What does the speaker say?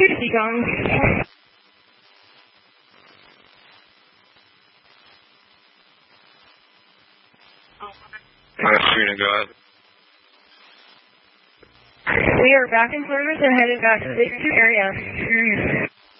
to Seacon. Serena, go ahead. We are back in service and headed back to the area.